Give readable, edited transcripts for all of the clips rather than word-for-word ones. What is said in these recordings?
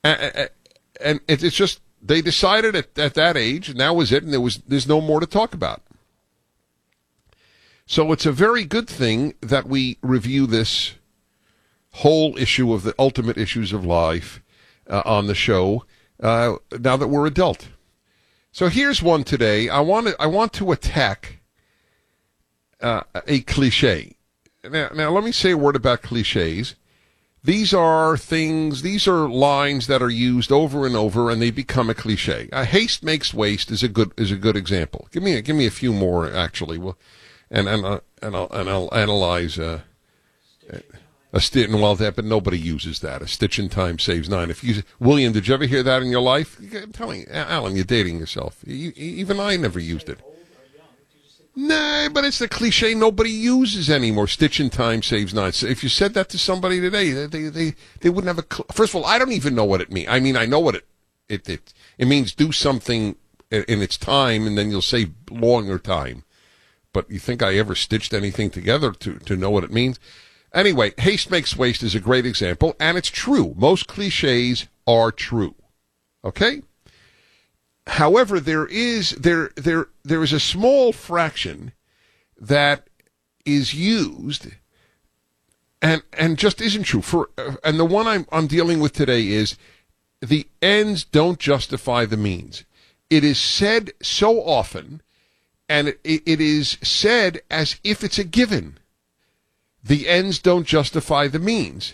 And it's just, they decided at that age, and that was it, and there's no more to talk about. So it's a very good thing that we review this whole issue of the ultimate issues of life on the show now that we're adult. So here's one today. I want to attack a cliche. Now let me say a word about cliches. These are lines that are used over and over, and they become a cliche. Haste makes waste is a good example. Give me a few more actually. Well, and I'll analyze a stitch. Well, but nobody uses that. A stitch in time saves nine. William, did you ever hear that in your life? I'm telling you, Alan, you're dating yourself. Even I never used it. Nah, but it's a cliche nobody uses anymore. Stitch in time saves nine. So if you said that to somebody today, they wouldn't have a. First of all, I don't even know what it means. I mean, I know what it means. Do something in its time, and then you'll save longer time. But you think I ever stitched anything together to know what it means? Anyway, haste makes waste is a great example, and it's true. Most cliches are true. Okay? However, there is a small fraction that is used and just isn't true. And the one I'm dealing with today is the ends don't justify the means. It is said so often, and it is said as if it's a given. The ends don't justify the means.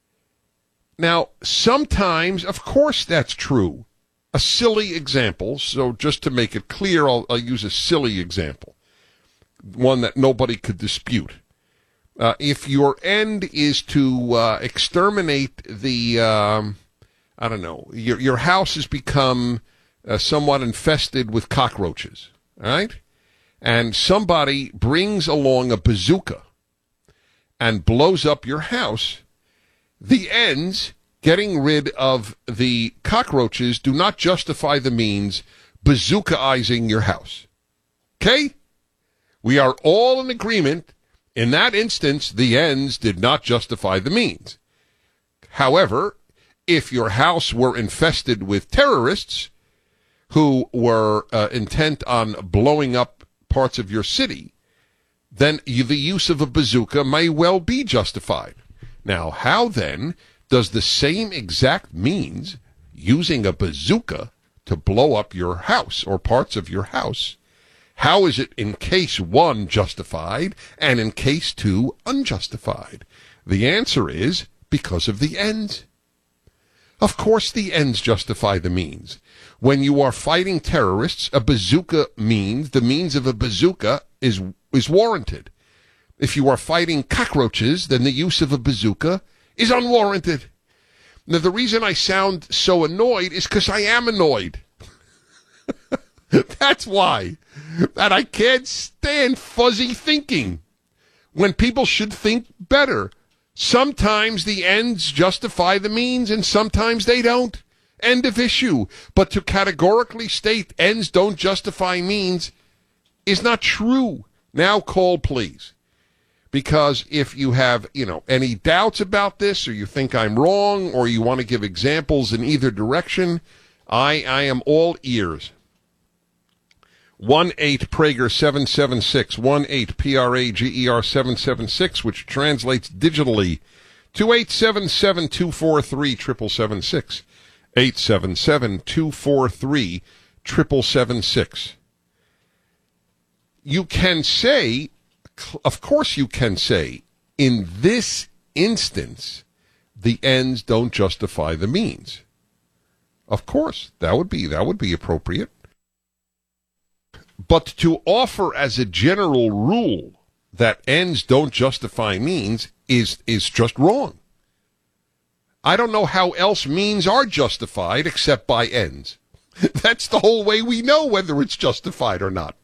Now, sometimes, of course, that's true. A silly example, so just to make it clear, I'll use a silly example, one that nobody could dispute. If your end is to exterminate the, I don't know, your house has become somewhat infested with cockroaches, all right? And somebody brings along a bazooka and blows up your house, the ends getting rid of the cockroaches do not justify the means bazookaizing your house. Okay? We are all in agreement. In that instance, the ends did not justify the means. However, if your house were infested with terrorists who were intent on blowing up parts of your city, then the use of a bazooka may well be justified. Now, how then does the same exact means, using a bazooka to blow up your house or parts of your house, how is it in case one justified and in case two unjustified? The answer is because of the ends. Of course the ends justify the means. When you are fighting terrorists, a bazooka means, the means of a bazooka is warranted. If you are fighting cockroaches, then the use of a bazooka is unwarranted. Now, the reason I sound so annoyed is because I am annoyed. That's why. That I can't stand fuzzy thinking when people should think better. Sometimes the ends justify the means, and sometimes they don't. End of issue. But to categorically state ends don't justify means is not true. Now call, please. Because if you have, any doubts about this, or you think I'm wrong, or you want to give examples in either direction, I am all ears. 1-8-PRAGER-776, 1-8-PRAGER-776, which translates digitally to 877-243-7776, 877-243-7776. You can say, of course you can say, in this instance, the ends don't justify the means. Of course, that would be appropriate. But to offer as a general rule that ends don't justify means is just wrong. I don't know how else means are justified except by ends. That's the whole way we know whether it's justified or not.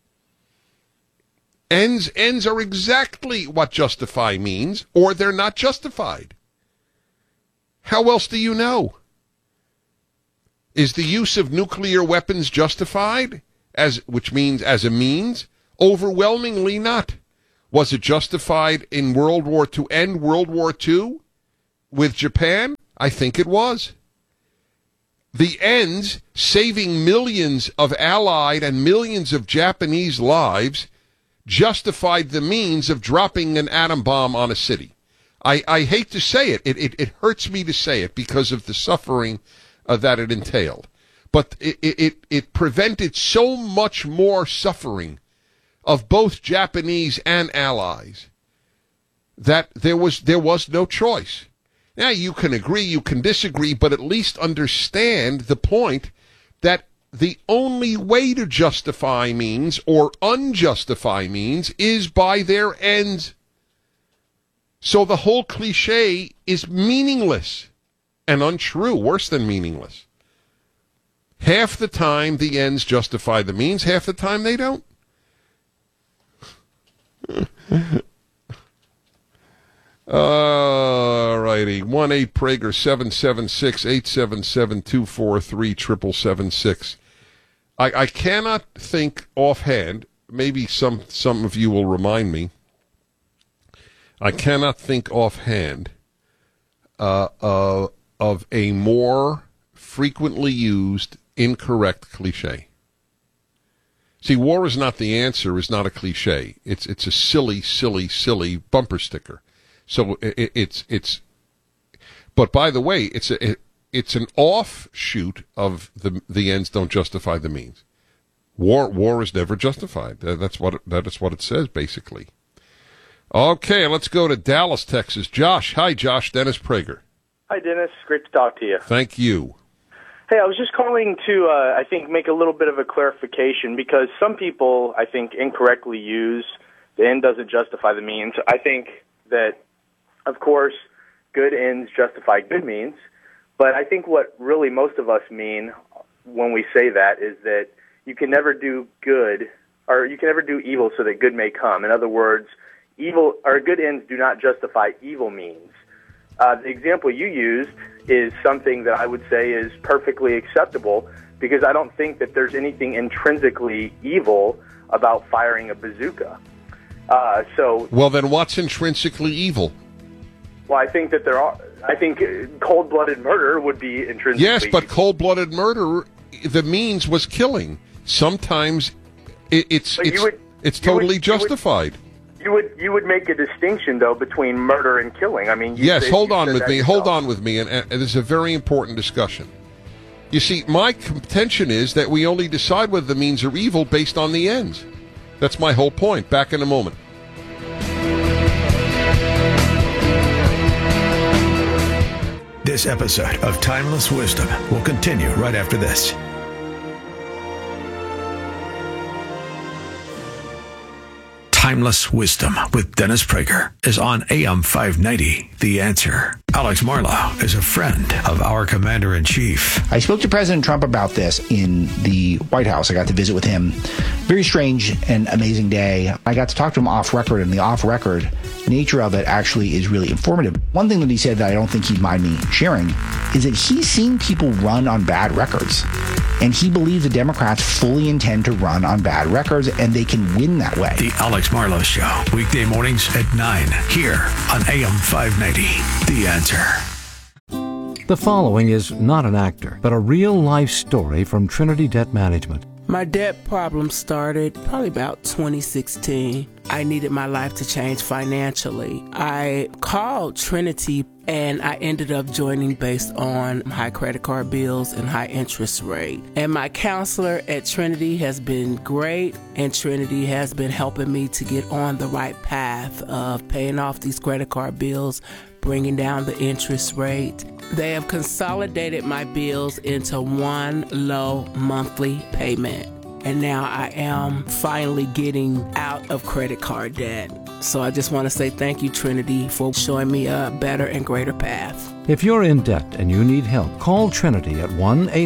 Ends are exactly what justify means, or they're not justified. How else do you know? Is the use of nuclear weapons justified, which means as a means? Overwhelmingly not. Was it justified in World War II, end World War II with Japan? I think it was. the ends, saving millions of Allied and millions of Japanese lives, justified the means of dropping an atom bomb on a city. I hate to say it. It hurts me to say it because of the suffering that it entailed. But it prevented so much more suffering of both Japanese and Allies that there was no choice. Now, you can agree, you can disagree, but at least understand the point that the only way to justify means or unjustify means is by their ends. So the whole cliche is meaningless and untrue, worse than meaningless. Half the time the ends justify the means, half the time they don't. All righty. 1-8-PRAGER 776-877-243-7776. I cannot think offhand, maybe some of you will remind me, I cannot think offhand of a more frequently used incorrect cliche. See, war is not the answer is not a cliche. It's a silly bumper sticker. So it's but by the way, it's an offshoot of the ends don't justify the means. War is never justified. That is what it says basically. Okay, let's go to Dallas, Texas. Josh, hi, Josh. Dennis Prager. Hi, Dennis. Great to talk to you. Thank you. Hey, I was just calling to, I think, make a little bit of a clarification because some people, I think, incorrectly use the end doesn't justify the means. I think that, of course, good ends justify good means, but I think what really most of us mean when we say that is that you can never do good, or you can never do evil so that good may come. In other words, evil or good ends do not justify evil means. The example you used is something that I would say is perfectly acceptable because I don't think that there's anything intrinsically evil about firing a bazooka. Well, then what's intrinsically evil? Well, I think that there are. I think cold-blooded murder would be intrinsically Yes, but evil. cold-blooded murder, the means was killing. Sometimes it's totally justified. You would make a distinction though between murder and killing. I mean, hold on with me, and this is a very important discussion. You see, my contention is that we only decide whether the means are evil based on the ends. That's my whole point. Back in a moment. This episode of Timeless Wisdom will continue right after this. Timeless Wisdom with Dennis Prager is on AM 590, The Answer. Alex Marlow is a friend of our Commander-in-Chief. I spoke to President Trump about this in the White House. I got to visit with him. Very strange and amazing day. I got to talk to him off record, and the off-record nature of it actually is really informative. One thing that he said that I don't think he'd mind me sharing is that he's seen people run on bad records. And he believes the Democrats fully intend to run on bad records, and they can win that way. The Alex Marlow Show, weekday mornings at 9, here on AM 590, The Answer. The following is not an actor, but a real-life story from Trinity Debt Management. My debt problem started probably about 2016. I needed my life to change financially. I called Trinity and I ended up joining based on high credit card bills and high interest rate. And my counselor at Trinity has been great, and Trinity has been helping me to get on the right path of paying off these credit card bills, bringing down the interest rate. They have consolidated my bills into one low monthly payment. And now I am finally getting out of credit card debt. So I just want to say thank you, Trinity, for showing me a better and greater path. If you're in debt and you need help, call Trinity at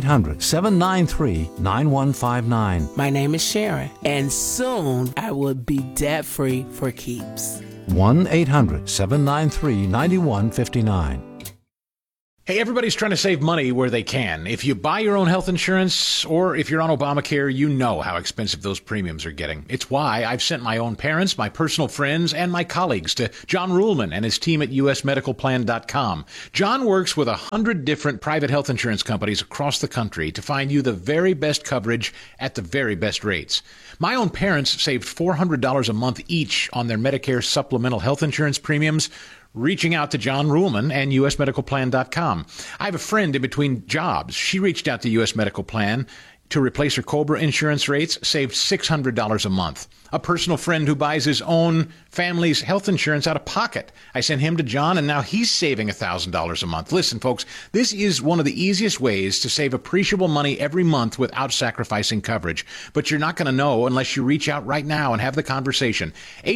1-800-793-9159. My name is Sharon, and soon I will be debt-free for keeps. 1-800-793-9159. Hey, everybody's trying to save money where they can. If you buy your own health insurance or if you're on Obamacare, you know how expensive those premiums are getting. It's why I've sent my own parents, my personal friends, and my colleagues to John Ruhlman and his team at usmedicalplan.com. John works with 100 different private health insurance companies across the country to find you the very best coverage at the very best rates. My own parents saved $400 a month each on their Medicare supplemental health insurance premiums, reaching out to John Ruhlman and usmedicalplan.com. I have a friend in between jobs. She reached out to US Medical Plan to replace her COBRA insurance rates, saved $600 a month. A personal friend who buys his own family's health insurance out of pocket. I sent him to John, and now he's saving $1,000 a month. Listen, folks, this is one of the easiest ways to save appreciable money every month without sacrificing coverage. But you're not going to know unless you reach out right now and have the conversation.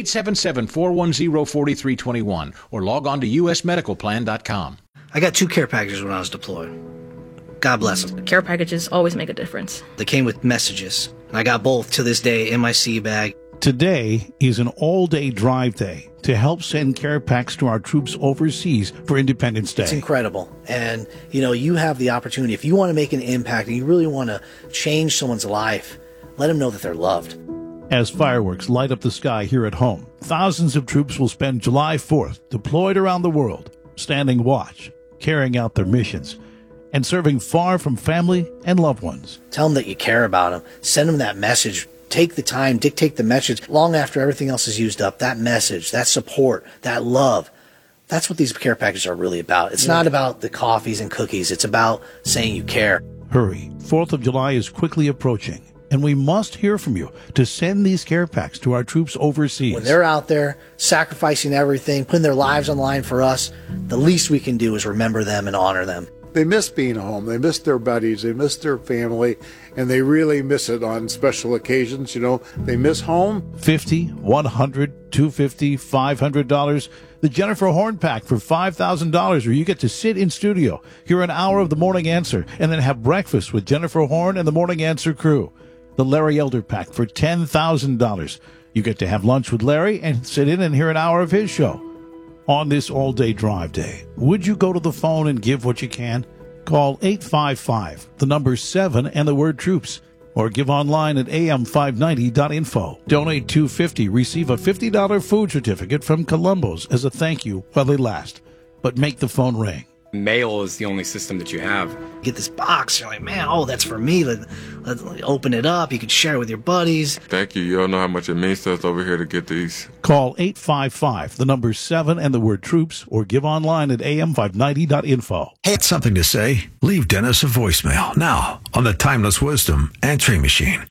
877-410-4321 or log on to usmedicalplan.com. I got 2 care packages when I was deployed. God bless them. Care packages always make a difference. They came with messages, and I got both to this day in my sea bag. Today is an all-day drive day to help send care packs to our troops overseas for Independence Day. It's incredible. And, you have the opportunity. If you want to make an impact and you really want to change someone's life, let them know that they're loved. As fireworks light up the sky here at home, thousands of troops will spend July 4th deployed around the world, standing watch, carrying out their missions, and serving far from family and loved ones. Tell them that you care about them. Send them that message. Take the time, dictate the message long after everything else is used up. That message, that support, that love. That's what these care packages are really about. It's not about the coffees and cookies. It's about saying you care. Hurry. 4th of July is quickly approaching, and we must hear from you to send these care packs to our troops overseas. When they're out there sacrificing everything, putting their lives on the line for us, the least we can do is remember them and honor them. They miss being home. They miss their buddies. They miss their family, and they really miss it on special occasions. They miss home. $50, $100, $250, $500. The Jennifer Horn Pack for $5,000, where you get to sit in studio, hear an hour of the Morning Answer, and then have breakfast with Jennifer Horn and the Morning Answer crew. The Larry Elder Pack for $10,000. You get to have lunch with Larry and sit in and hear an hour of his show. On this all-day drive day, would you go to the phone and give what you can? Call 855, the number 7 and the word troops, or give online at am590.info. Donate $250, receive a $50 food certificate from Columbo's as a thank you while they last. But make the phone ring. Mail is the only system that you have. Get this box, you're like, man, that's for me. Let's open it up. You can share it with your buddies. Thank you. You all know how much it means to us over here to get these. Call 855, the number 7 and the word troops, or give online at am590.info. Had something to say? Leave Dennis a voicemail now on the Timeless Wisdom answering machine.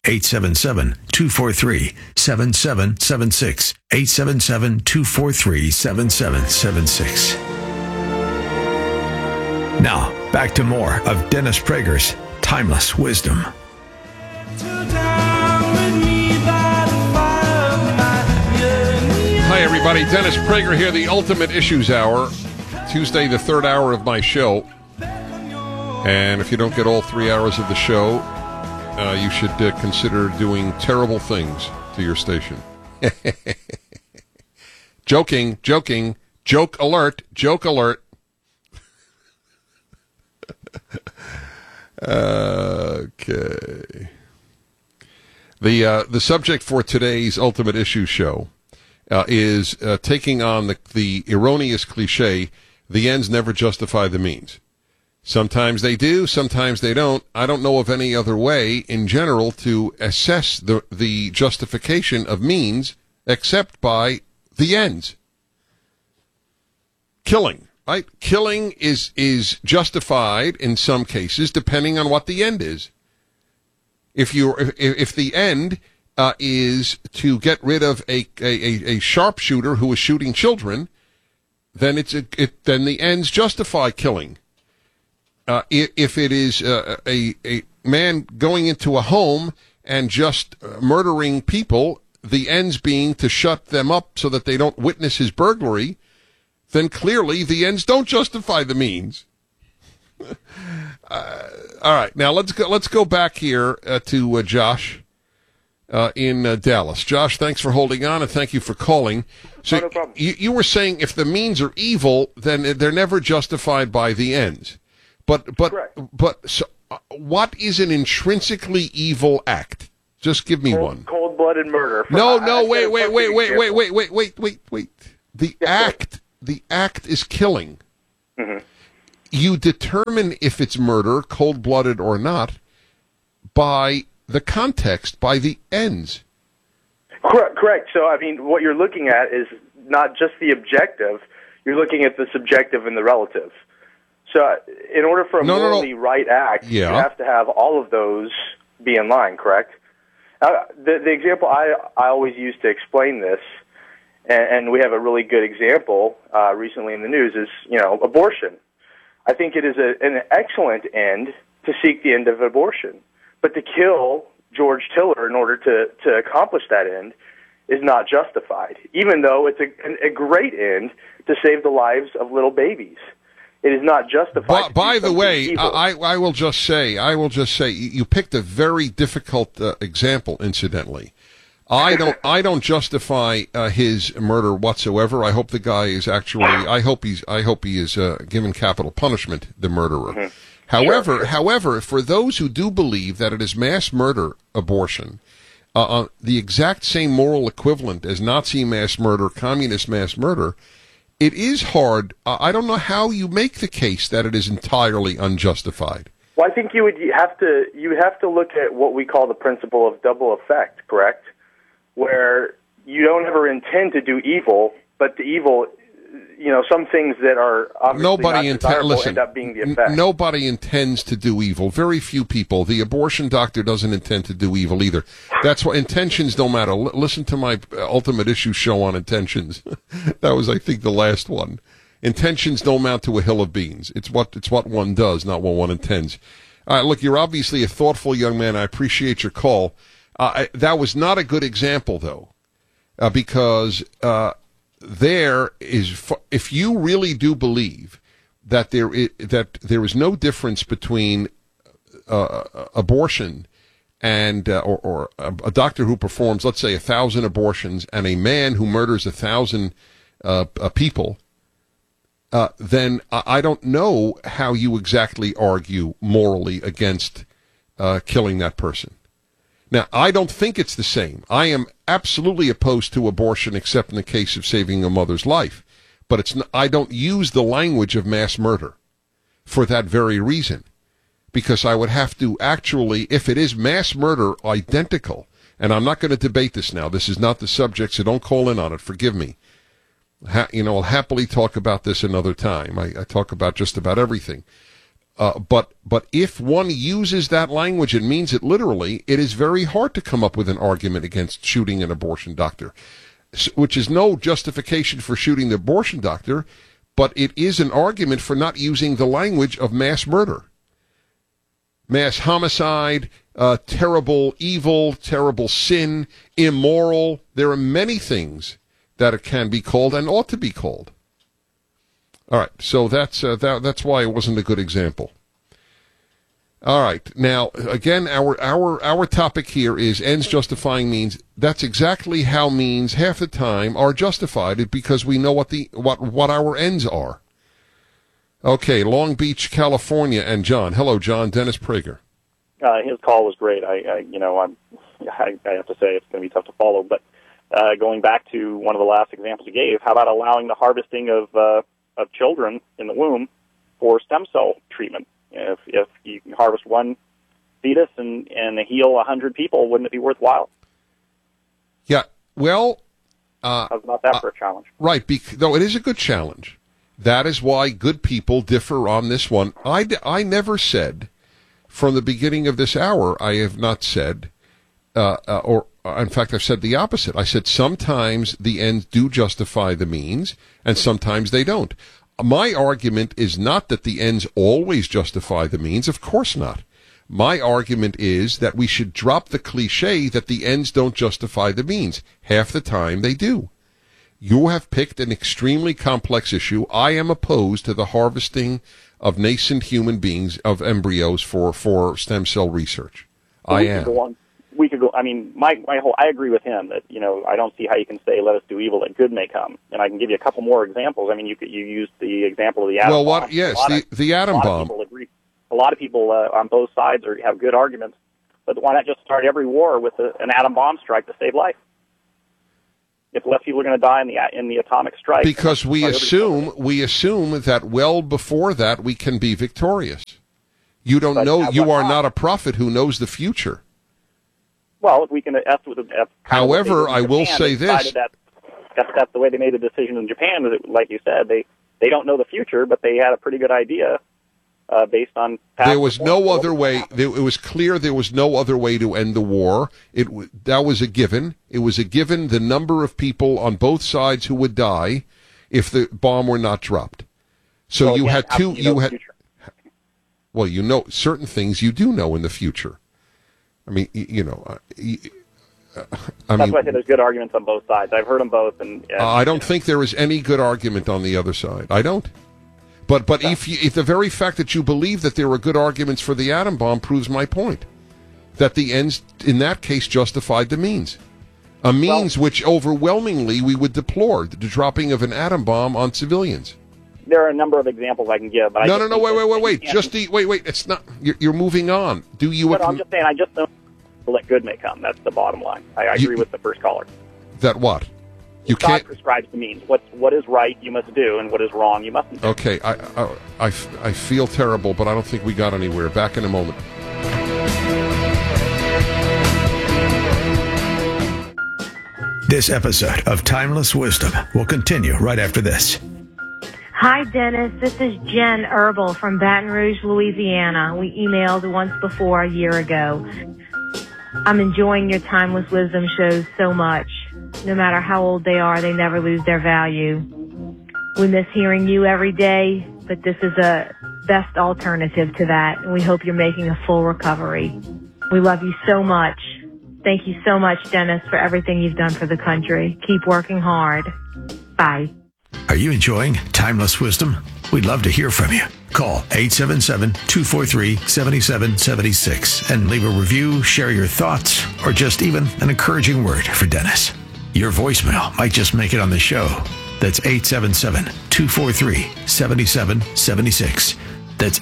877-243-7776. 877-243-7776. Now, back to more of Dennis Prager's Timeless Wisdom. Hi, everybody. Dennis Prager here, the Ultimate Issues Hour. Tuesday, the 3rd hour of my show. And if you don't get all 3 hours of the show, you should consider doing terrible things to your station. Joking. Joke alert. Okay. The subject for today's Ultimate Issue show is taking on the erroneous cliche, the ends never justify the means. Sometimes they do, sometimes they don't. I don't know of any other way in general to assess the justification of means except by the ends. Killing. Right? Killing is justified in some cases depending on what the end is. If the end is to get rid of a sharpshooter who is shooting children, then then the ends justify killing. If it is a man going into a home and just murdering people, the ends being to shut them up so that they don't witness his burglary, then clearly the ends don't justify the means. All right, now let's go back here to Josh in Dallas. Josh, thanks for holding on and thank you for calling. So no problem. You were saying if the means are evil, then they're never justified by the ends. But so, what is an intrinsically evil act? Just give me one. Cold-blooded murder. No, wait. The act is killing. Mm-hmm. You determine if it's murder, cold-blooded or not, by the context, by the ends. Correct. So, I mean, what you're looking at is not just the objective. You're looking at the subjective and the relative. So, in order for a morally right act, you have to have all of those be in line, correct? The example I always use to explain this, and we have a really good example recently in the news, is, abortion. I think it is an excellent end to seek the end of abortion. But to kill George Tiller in order to accomplish that end is not justified, even though it's a great end to save the lives of little babies. It is not justified. By the way, I will just say, you picked a very difficult example. Incidentally, I don't justify his murder whatsoever. I hope the guy is actually. I hope he is given capital punishment. The murderer. Mm-hmm. However, for those who do believe that it is mass murder, abortion, the exact same moral equivalent as Nazi mass murder, communist mass murder. It is hard. I don't know how you make the case that it is entirely unjustified. Well, I think you have to look at what we call the principle of double effect, correct? Where you don't ever intend to do evil, but the evil, some things that are obviously not desirable end up being the effect. Nobody intends to do evil. Very few people. The abortion doctor doesn't intend to do evil either. That's why intentions don't matter. Listen to my Ultimate Issue show on intentions. That was, I think, the last one. Intentions don't amount to a hill of beans. It's what one does, not what one intends. Look, you're obviously a thoughtful young man. I appreciate your call. That was not a good example, though, because there is, if you really do believe that there is no difference between abortion and or a doctor who performs, let's say, 1,000 abortions and a man who murders 1,000 people, then I don't know how you exactly argue morally against killing that person. Now, I don't think it's the same. I am absolutely opposed to abortion except in the case of saving a mother's life. But I don't use the language of mass murder for that very reason. Because I would have to actually, if it is mass murder identical, and I'm not going to debate this now. This is not the subject, so don't call in on it. Forgive me. I'll happily talk about this another time. I talk about just about everything. But if one uses that language and means it literally, it is very hard to come up with an argument against shooting an abortion doctor, which is no justification for shooting the abortion doctor, but it is an argument for not using the language of mass murder. Mass homicide, terrible evil, terrible sin, immoral. There are many things that it can be called and ought to be called. All right, so that's why it wasn't a good example. All right, now again, our topic here is ends justifying means. That's exactly how means half the time are justified, because we know what our ends are. Okay, Long Beach, California, and John. Hello, John. Dennis Prager. His call was great. I have to say it's going to be tough to follow, but going back to one of the last examples you gave, how about allowing the harvesting of children in the womb for stem cell treatment? If you can harvest one fetus and heal 100 people, wouldn't it be worthwhile? Yeah, well... how's about that for a challenge? Right, though it is a good challenge. That is why good people differ on this one. I never said, from the beginning of this hour, I have not said, or in fact, I've said the opposite. I said sometimes the ends do justify the means, and sometimes they don't. My argument is not that the ends always justify the means. Of course not. My argument is that we should drop the cliche that the ends don't justify the means. Half the time they do. You have picked an extremely complex issue. I am opposed to the harvesting of nascent human beings, of embryos for stem cell research. Well, I am. we could go. I mean, I agree with him that I don't see how you can say let us do evil that good may come. And I can give you a couple more examples. I mean, you used the example of the atom bomb. Well, yes, the atom bomb. A lot of people on both sides have good arguments, but why not just start every war with an atom bomb strike to save life? If less people are going to die in the atomic strike, because we assume that well before that we can be victorious. You don't know. You are not a prophet who knows the future. Well, if we can however, I will say this: that's the way they made the decision in Japan. Like you said, they don't know the future, but they had a pretty good idea based on. There was no other way. It was clear there was no other way to end the war. That was a given. It was a given. The number of people on both sides who would die if the bomb were not dropped. So you had two. You had. Well, certain things you do know in the future. I mean, that's why I say there's good arguments on both sides. I've heard them both, and I don't think there is any good argument on the other side. I don't. But if the very fact that you believe that there are good arguments for the atom bomb proves my point, that the ends in that case justified the means, a means which overwhelmingly we would deplore, the dropping of an atom bomb on civilians. There are a number of examples I can give. But No, wait. Wait. It's not. You're moving on. Do you? No, I'm just saying. I just don't let good may come. That's the bottom line. I agree with the first caller. That what? You God can't. prescribes the means. What is right, you must do, and what is wrong, you mustn't do. Okay. I feel terrible, but I don't think we got anywhere. Back in a moment. This episode of Timeless Wisdom will continue right after this. Hi, Dennis. This is Jen Herbal from Baton Rouge, Louisiana. We emailed once before a year ago. I'm enjoying your Timeless Wisdom shows so much. No matter how old they are, they never lose their value. We miss hearing you every day, but this is a best alternative to that, and we hope you're making a full recovery. We love you so much. Thank you so much, Dennis, for everything you've done for the country. Keep working hard. Bye. Are you enjoying Timeless Wisdom? We'd love to hear from you. Call 877-243-7776 and leave a review, share your thoughts, or just even an encouraging word for Dennis. Your voicemail might just make it on the show. That's 877-243-7776. That's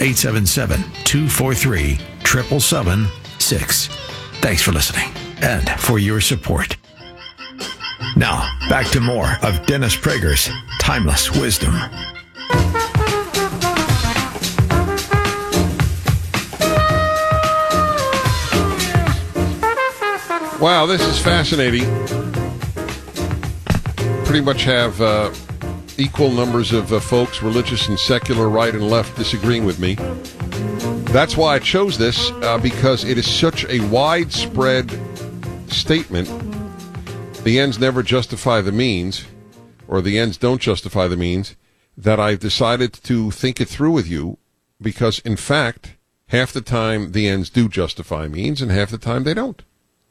877-243-7776. Thanks for listening and for your support. Now, back to more of Dennis Prager's Timeless Wisdom. Wow, this is fascinating. Pretty much have equal numbers of folks, religious and secular, right and left, disagreeing with me. That's why I chose this, because it is such a widespread statement. The ends never justify the means, or the ends don't justify the means, that I've decided to think it through with you, because, in fact, half the time the ends do justify means, and half the time they don't.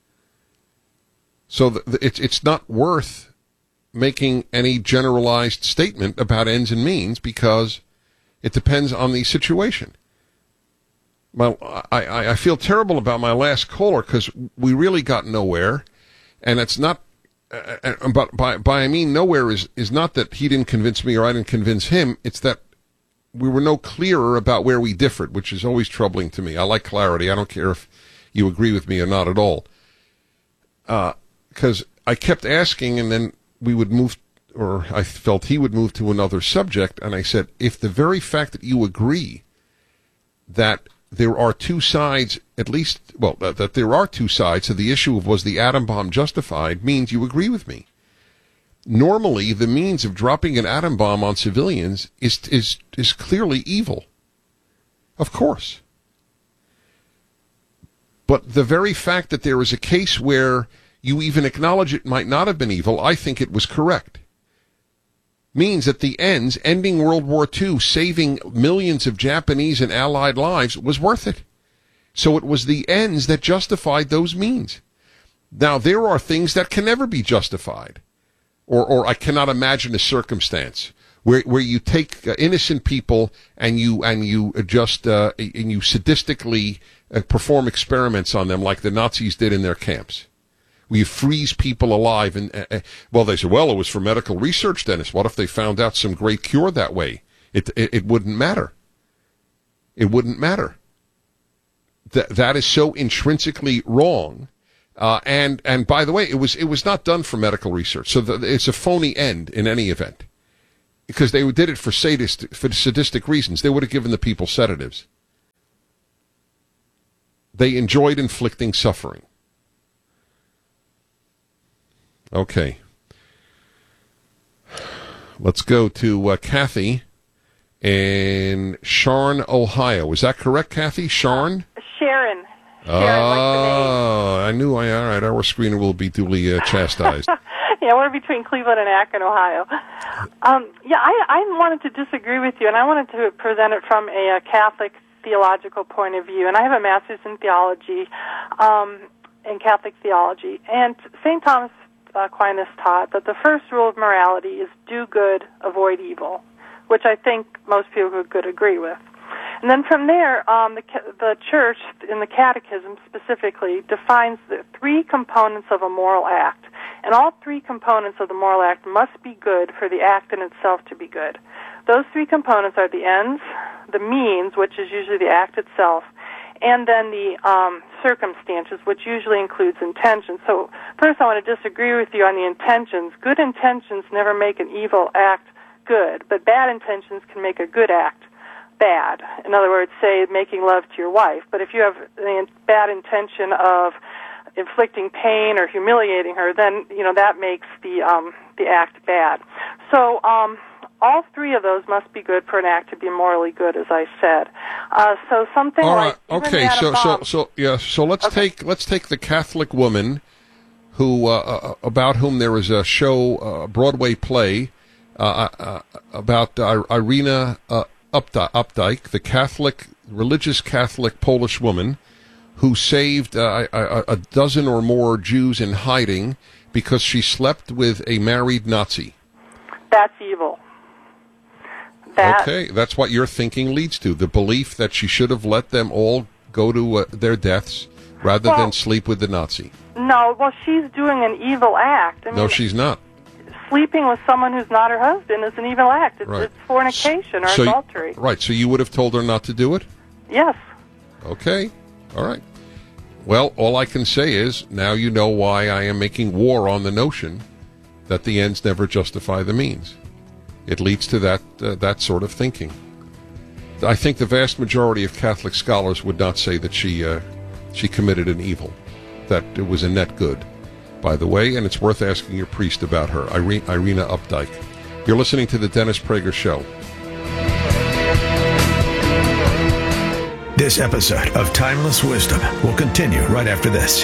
So it's not worth making any generalized statement about ends and means, because it depends on the situation. I feel terrible about my last caller, because we really got nowhere, and it's not. But by I mean nowhere is not that he didn't convince me or I didn't convince him. It's that we were no clearer about where we differed, which is always troubling to me. I like clarity. I don't care if you agree with me or not at all. Because I kept asking, and then we would move, or I felt he would move to another subject, and I said, if the very fact that you agree that there are two sides, at least, well, that there are two sides to the issue of was the atom bomb justified, means you agree with me. Normally, the means of dropping an atom bomb on civilians is clearly evil. Of course. But the very fact that there is a case where you even acknowledge it might not have been evil, I think it was correct, means that the ends, ending World War II, saving millions of Japanese and Allied lives, was worth it. So it was the ends that justified those means. Now, there are things that can never be justified, or I cannot imagine a circumstance where you take innocent people and you just and you sadistically perform experiments on them like the Nazis did in their camps. Where you freeze people alive and well, they said, well, it was for medical research, Dennis. What if they found out some great cure that way? It wouldn't matter. It wouldn't matter. That is so intrinsically wrong. And by the way, it was not done for medical research, so it's a phony end in any event, because they did it for sadistic reasons. They would have given the people sedatives. They enjoyed inflicting suffering. Okay, let's go to Kathy in Sharn, Ohio. Is that correct, Kathy? Sharn? Sharon. Oh, I knew. All right, our screener will be duly chastised. Yeah, we're between Cleveland and Akron, Ohio. I wanted to disagree with you, and I wanted to present it from a Catholic theological point of view. And I have a master's in theology, in Catholic theology. And St. Thomas Aquinas taught that the first rule of morality is do good, avoid evil, which I think most people could agree with. And then from there, the Church, in the Catechism specifically, defines the three components of a moral act. And all three components of the moral act must be good for the act in itself to be good. Those three components are the ends, the means, which is usually the act itself, and then the circumstances, which usually includes intentions. So first I want to disagree with you on the intentions. Good intentions never make an evil act good, but bad intentions can make a good act bad. In other words, say making love to your wife. But if you have the bad intention of inflicting pain or humiliating her, then that makes the act bad. So all three of those must be good for an act to be morally good, as I said. So something all like right. Okay. So let's take the Catholic woman who about whom there was a show, Broadway play about Irina Updike, the religious Catholic Polish woman who saved a dozen or more Jews in hiding because she slept with a married Nazi. That's evil. Okay, that's what your thinking leads to, the belief that she should have let them all go to their deaths rather than sleep with the Nazi. No, well, she's doing an evil act. No, she's not. Sleeping with someone who's not her husband is an evil act. It's fornication or adultery. Right, so you would have told her not to do it? Yes. Okay, all right. Well, all I can say is, now you know why I am making war on the notion that the ends never justify the means. It leads to that sort of thinking. I think the vast majority of Catholic scholars would not say that she committed an evil, that it was a net good, by the way, and it's worth asking your priest about her, Irina Updike. You're listening to the Dennis Prager Show. This episode of Timeless Wisdom will continue right after this.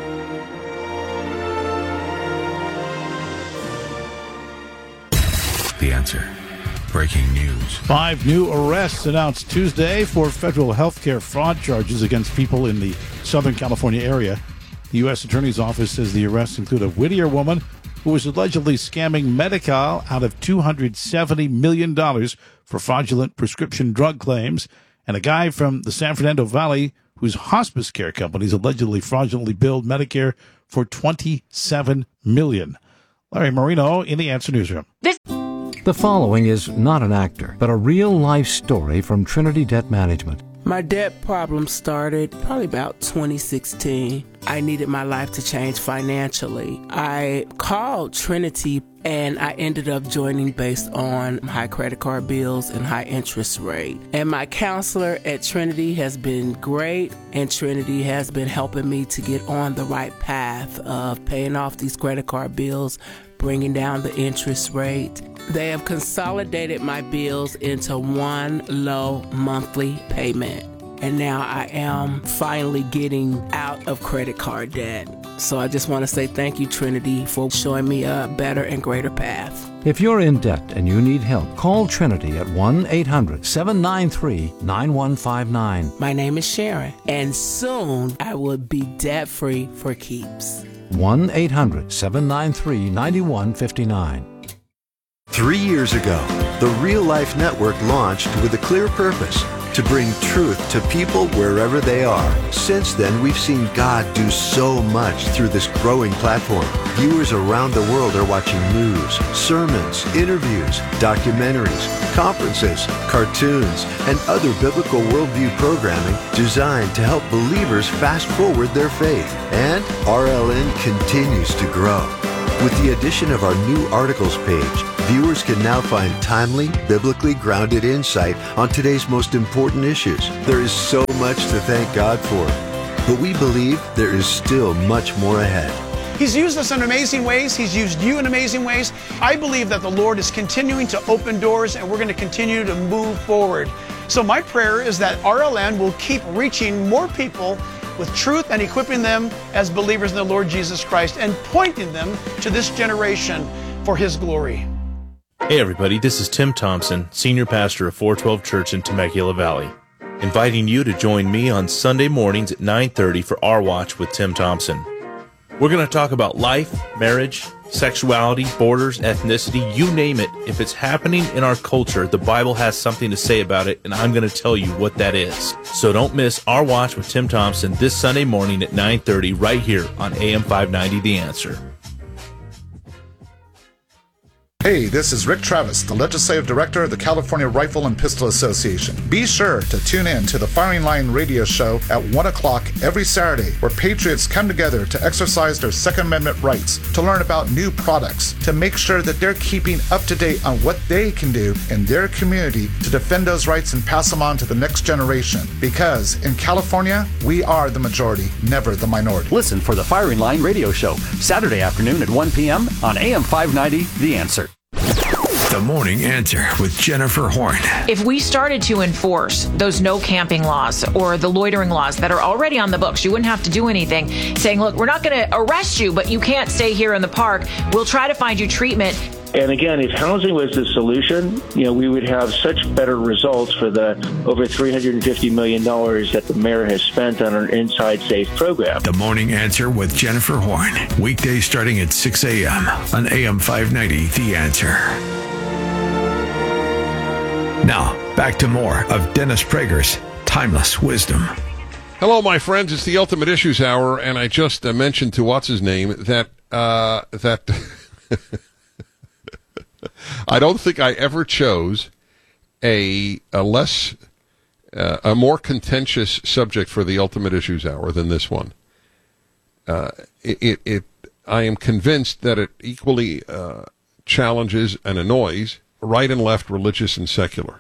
The Answer. Breaking news. 5 new arrests announced Tuesday for federal healthcare fraud charges against people in the Southern California area. The U.S. Attorney's Office says the arrests include a Whittier woman who was allegedly scamming Medi-Cal out of $270 million for fraudulent prescription drug claims, and a guy from the San Fernando Valley whose hospice care companies allegedly fraudulently billed Medicare for $27 million. Larry Marino in the Answer Newsroom. The following is not an actor, but a real-life story from Trinity Debt Management. My debt problem started probably about 2016. I needed my life to change financially. I called Trinity and I ended up joining based on high credit card bills and high interest rate. And my counselor at Trinity has been great, and Trinity has been helping me to get on the right path of paying off these credit card bills, bringing down the interest rate. They have consolidated my bills into one low monthly payment. And now I am finally getting out of credit card debt. So I just want to say thank you, Trinity, for showing me a better and greater path. If you're in debt and you need help, call Trinity at 1-800-793-9159. My name is Sharon, and soon I will be debt-free for keeps. 1-800-793-9159. 3 years ago, the Real Life Network launched with a clear purpose: to bring truth to people wherever they are. Since then, we've seen God do so much through this growing platform. Viewers around the world are watching news, sermons, interviews, documentaries, conferences, cartoons, and other biblical worldview programming designed to help believers fast forward their faith. And RLN continues to grow. With the addition of our new articles page, viewers can now find timely, biblically grounded insight on today's most important issues. There is so much to thank God for, but we believe there is still much more ahead. He's used us in amazing ways. He's used you in amazing ways. I believe that the Lord is continuing to open doors, and we're going to continue to move forward. So my prayer is that RLN will keep reaching more people with truth and equipping them as believers in the Lord Jesus Christ and pointing them to this generation for His glory. Hey everybody, this is Tim Thompson, Senior Pastor of 412 Church in Temecula Valley, inviting you to join me on Sunday mornings at 9:30 for Our Watch with Tim Thompson. We're going to talk about life, marriage, sexuality, borders, ethnicity, you name it. If it's happening in our culture, the Bible has something to say about it, and I'm going to tell you what that is. So don't miss Our Watch with Tim Thompson this Sunday morning at 9:30 right here on AM 590 The Answer. Hey, this is Rick Travis, the Legislative Director of the California Rifle and Pistol Association. Be sure to tune in to the Firing Line radio show at 1 o'clock every Saturday, where patriots come together to exercise their Second Amendment rights, to learn about new products, to make sure that they're keeping up to date on what they can do in their community to defend those rights and pass them on to the next generation. Because in California, we are the majority, never the minority. Listen for the Firing Line radio show, Saturday afternoon at 1 p.m. on AM 590, The Answer. The Morning Answer with Jennifer Horn. If we started to enforce those no camping laws or the loitering laws that are already on the books, you wouldn't have to do anything, saying, look, we're not going to arrest you, but you can't stay here in the park. We'll try to find you treatment. And again, if housing was the solution, we would have such better results for the over $350 million that the mayor has spent on our Inside Safe program. The Morning Answer with Jennifer Horn. Weekdays starting at 6 a.m. on AM 590, The Answer. Now, back to more of Dennis Prager's Timeless Wisdom. Hello, my friends. It's the Ultimate Issues Hour, and I just mentioned to what's-his-name that I don't think I ever chose a more contentious subject for the Ultimate Issues Hour than this one. I am convinced that it equally challenges and annoys right and left, religious and secular.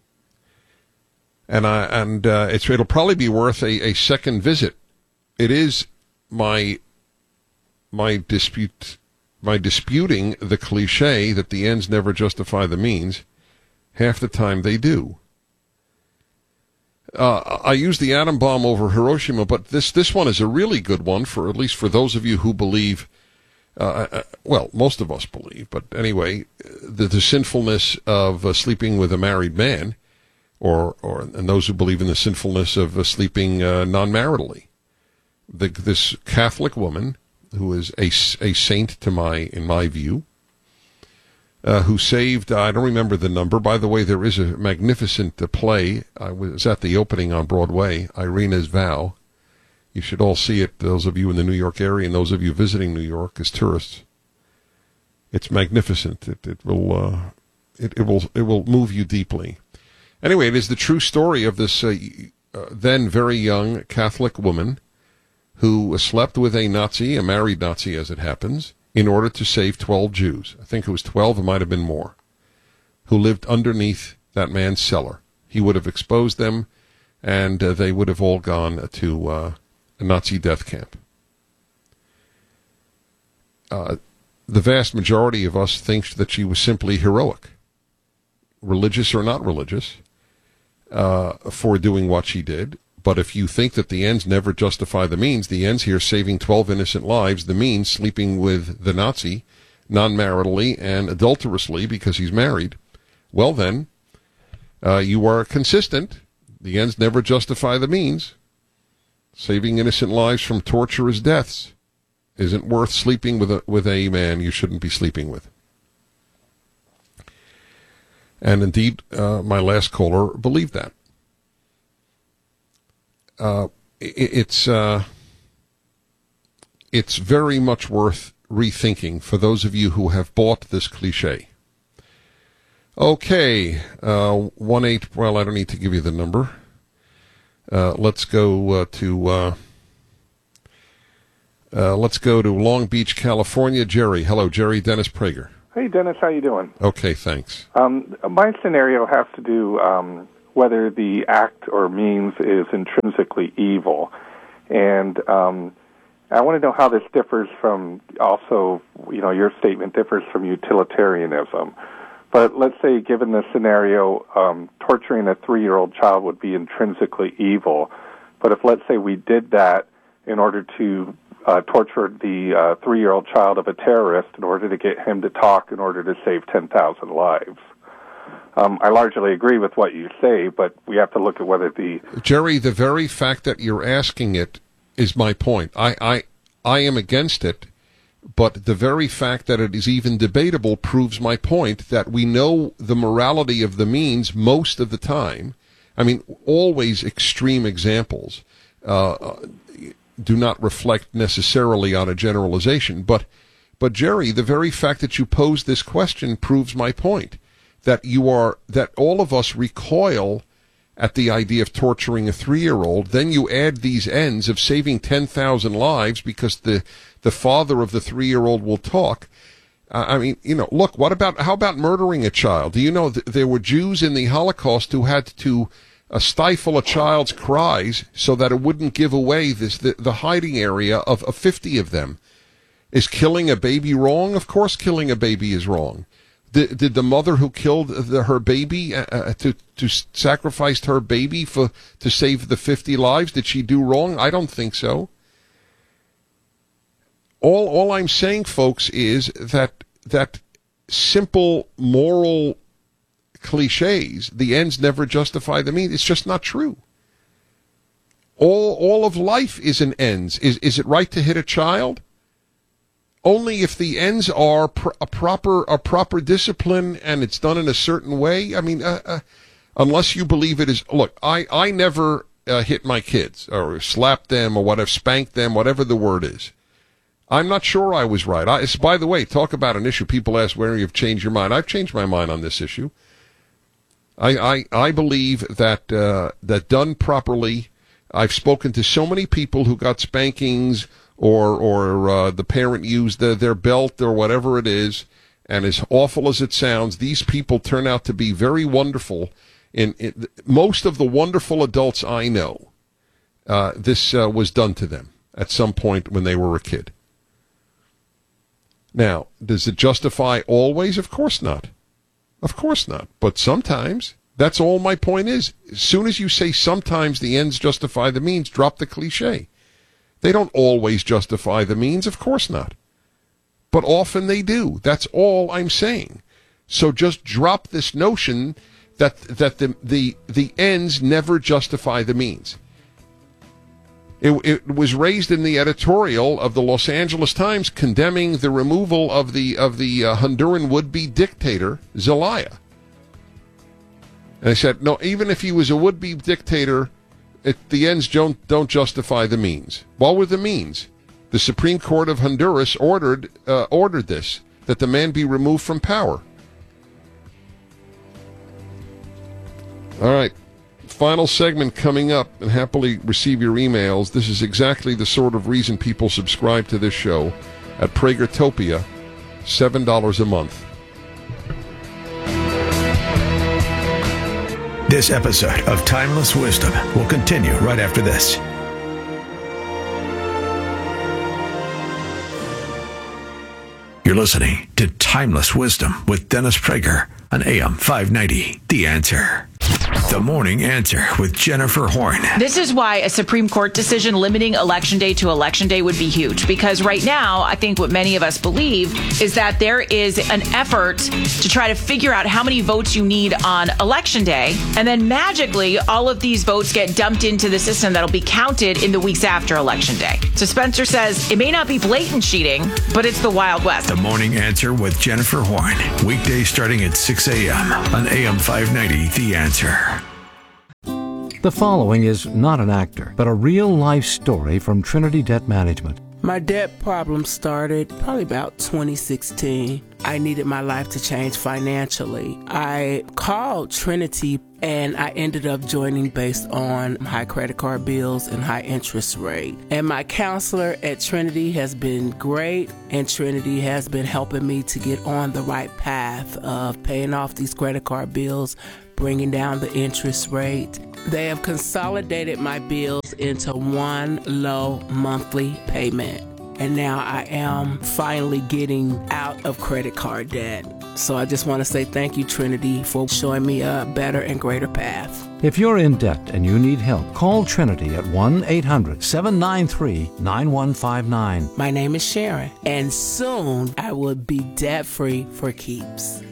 And it'll probably be worth a second visit. It is my disputing the cliche that the ends never justify the means. Half the time they do. I use the atom bomb over Hiroshima, but this one is a really good one, for at least for those of you who believe. Well, most of us believe, but anyway, the sinfulness of sleeping with a married man, and those who believe in the sinfulness of sleeping non-maritally. This Catholic woman, who is a saint in my view, who saved, I don't remember the number. By the way, there is a magnificent play. I was at the opening on Broadway, Irina's Vow. You should all see it, those of you in the New York area and those of you visiting New York as tourists. It's magnificent. It will move you deeply. Anyway, it is the true story of this then very young Catholic woman who slept with a Nazi, a married Nazi as it happens, in order to save 12 Jews. I think it was 12, it might have been more, who lived underneath that man's cellar. He would have exposed them, and they would have all gone to a Nazi death camp. The vast majority of us think that she was simply heroic, religious or not religious, for doing what she did. But if you think that the ends never justify the means, the ends here saving 12 innocent lives, the means sleeping with the Nazi non-maritally and adulterously because he's married, well then, you are consistent. The ends never justify the means. Saving innocent lives from torturous deaths isn't worth sleeping with a man you shouldn't be sleeping with. And indeed, my last caller believed that. It's very much worth rethinking for those of you who have bought this cliche. Okay, 1-8, well, I don't need to give you the number. Let's go to Long Beach, California. Jerry. Hello, Jerry. Dennis Prager. Hey, Dennis, how you doing? Okay, thanks. My scenario has to do whether the act or means is intrinsically evil. And I want to know how this differs from also, your statement differs from utilitarianism. But let's say, given this scenario, torturing a 3-year-old child would be intrinsically evil. But if, let's say, we did that in order to torture the 3-year-old child of a terrorist in order to get him to talk in order to save 10,000 lives. I largely agree with what you say, but we have to look at whether Jerry, the very fact that you're asking it is my point. I am against it, but the very fact that it is even debatable proves my point that we know the morality of the means most of the time. I mean, always extreme examples do not reflect necessarily on a generalization. But Jerry, the very fact that you posed this question proves my point, that all of us recoil at the idea of torturing a 3-year-old. Then you add these ends of saving 10,000 lives because the father of the 3-year-old will talk. I mean, look, how about murdering a child? Do you know there were Jews in the Holocaust who had to stifle a child's cries so that it wouldn't give away the hiding area of 50 of them? Is killing a baby wrong? Of course killing a baby is wrong. Did the mother who killed her baby to sacrificed her baby to save the 50 lives, did she do wrong? I don't think so. All I'm saying, folks, is that simple moral cliches, the ends never justify the means. It's just not true. All of life is an ends. Is it right to hit a child? Only if the ends are a proper discipline and it's done in a certain way. I mean, unless you believe it is. Look, I never hit my kids or slapped them or whatever, spanked them, whatever the word is. I'm not sure I was right. By the way, talk about an issue. People ask where you've changed your mind. I've changed my mind on this issue. I believe that done properly. I've spoken to so many people who got spankings or the parent used their belt or whatever it is, and as awful as it sounds, these people turn out to be very wonderful. Most of the wonderful adults I know, this was done to them at some point when they were a kid. Now, does it justify always? Of course not. Of course not. But sometimes, that's all my point is. As soon as you say sometimes the ends justify the means, drop the cliche. They don't always justify the means, of course not. But often they do. That's all I'm saying. So just drop this notion that the ends never justify the means. It was raised in the editorial of the Los Angeles Times condemning the removal of the Honduran would-be dictator, Zelaya. And they said, no, even if he was a would-be dictator, the ends don't justify the means. What were the means? The Supreme Court of Honduras ordered this, that the man be removed from power. All right. Final segment coming up, and happily receive your emails. This is exactly the sort of reason people subscribe to this show at Pragertopia, $7 a month. This episode of Timeless Wisdom will continue right after this. You're listening to Timeless Wisdom with Dennis Prager on AM 590, The Answer. The Morning Answer with Jennifer Horn. This is why a Supreme Court decision limiting Election Day to Election Day would be huge. Because right now, I think what many of us believe is that there is an effort to try to figure out how many votes you need on Election Day. And then magically, all of these votes get dumped into the system that'll be counted in the weeks after Election Day. So Spencer says it may not be blatant cheating, but it's the Wild West. The Morning Answer with Jennifer Horn. Weekdays starting at 6 a.m. on AM 590, The Answer. The following is not an actor, but a real-life story from Trinity Debt Management. My debt problem started probably about 2016. I needed my life to change financially. I called Trinity and I ended up joining based on high credit card bills and high interest rate. And my counselor at Trinity has been great, and Trinity has been helping me to get on the right path of paying off these credit card bills, bringing down the interest rate. They have consolidated my bills into one low monthly payment. And now I am finally getting out of credit card debt. So I just want to say thank you, Trinity, for showing me a better and greater path. If you're in debt and you need help, call Trinity at 1-800-793-9159. My name is Sharon, and soon I will be debt-free for keeps.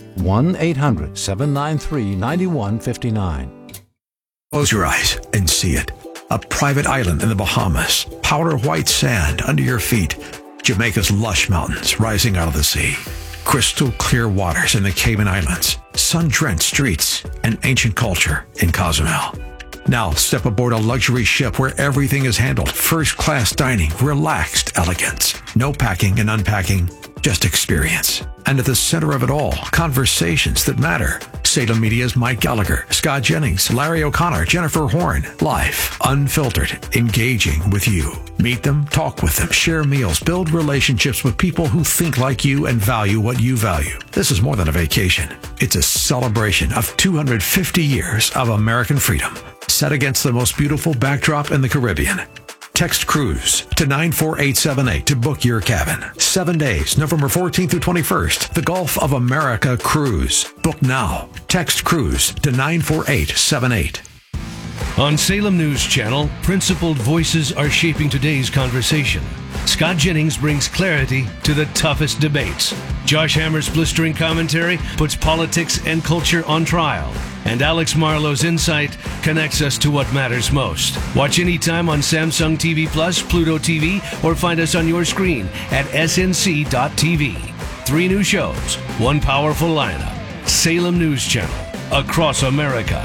1-800-793-9159. Close your eyes and see it. A private island in the Bahamas, powder white sand under your feet, Jamaica's lush mountains rising out of the sea, crystal clear waters in the Cayman Islands, sun-drenched streets, and ancient culture in Cozumel. Now step aboard a luxury ship where everything is handled, first-class dining, relaxed elegance, no packing and unpacking, just experience. And at the center of it all, conversations that matter. Salem Media's Mike Gallagher, Scott Jennings, Larry O'Connor, Jennifer Horn. Live, unfiltered, engaging with you. Meet them, talk with them, share meals, build relationships with people who think like you and value what you value. This is more than a vacation. It's a celebration of 250 years of American freedom, set against the most beautiful backdrop in the Caribbean. Text cruise to 94878 to book your cabin. 7 days, November 14th through 21st. The Gulf of America Cruise. Book now. Text cruise to 94878. On Salem News Channel, principled voices are shaping today's conversation. Scott Jennings brings clarity to the toughest debates. Josh Hammer's blistering commentary puts politics and culture on trial. And Alex Marlowe's insight connects us to what matters most. Watch anytime on Samsung TV Plus, Pluto TV, or find us on your screen at snc.tv. 3 new shows, 1 powerful lineup. Salem News Channel, across America.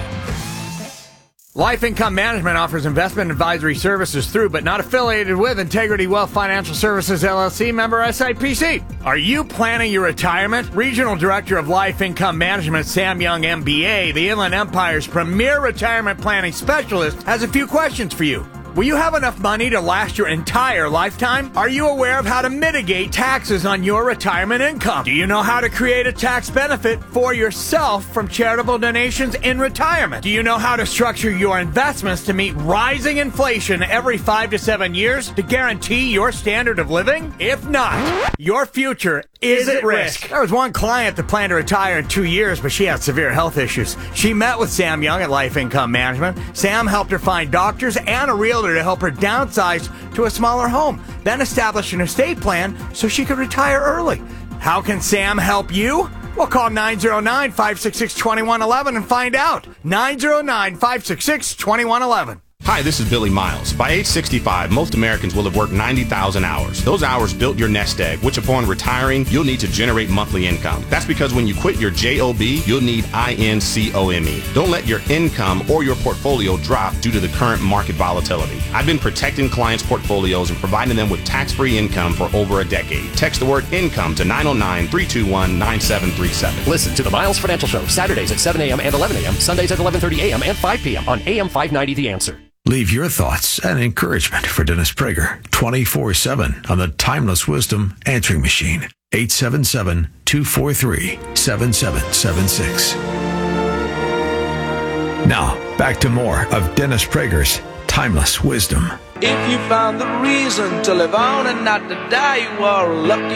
Life Income Management offers investment advisory services through, but not affiliated with, Integrity Wealth Financial Services, LLC, member SIPC. Are you planning your retirement? Regional Director of Life Income Management, Sam Young, MBA, the Inland Empire's premier retirement planning specialist, has a few questions for you. Will you have enough money to last your entire lifetime? Are you aware of how to mitigate taxes on your retirement income? Do you know how to create a tax benefit for yourself from charitable donations in retirement? Do you know how to structure your investments to meet rising inflation every 5 to 7 years to guarantee your standard of living? If not, your future is at risk. There was one client that planned to retire in 2 years, but she had severe health issues. She met with Sam Young at Life Income Management. Sam helped her find doctors and a realtor to help her downsize to a smaller home, then establish an estate plan so she could retire early. How can Sam help you? Well, call 909-566-2111 and find out. 909-566-2111. Hi, this is Billy Miles. By age 65, most Americans will have worked 90,000 hours. Those hours built your nest egg, which upon retiring, you'll need to generate monthly income. That's because when you quit your JOB, you'll need INCOME. Don't let your income or your portfolio drop due to the current market volatility. I've been protecting clients' portfolios and providing them with tax-free income for over a decade. Text the word income to 909-321-9737. Listen to the Miles Financial Show, Saturdays at 7 a.m. and 11 a.m., Sundays at 11:30 a.m. and 5 p.m. on AM 590 The Answer. Leave your thoughts and encouragement for Dennis Prager 24/7 on the Timeless Wisdom Answering Machine. 877-243-7776. Now, back to more of Dennis Prager's Timeless Wisdom. If you found the reason to live on and not to die, you are lucky.